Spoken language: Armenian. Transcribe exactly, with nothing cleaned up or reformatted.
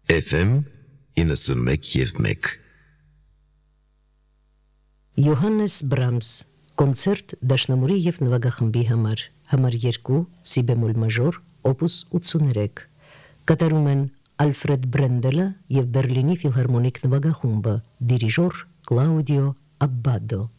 Էֆ էմ իննսունմեկ և մեկ Յոհաննես Բրամս կոնցերտ դաշնամուրի և նվագախմբի համար համար երկու սի բեմոլ մաժոր օպուս ութսուներեք կատարում են Ալֆրեդ Բրենդելը և Բերլինի ֆիլհարմոնիկ նվագախումբը դիրիժոր Կլաուդիո Աբբադո